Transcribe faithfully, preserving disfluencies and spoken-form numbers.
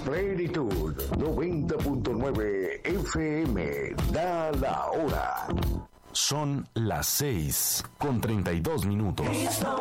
Plenitud noventa punto nueve F M. Da la hora. Son las seis con treinta y dos minutos.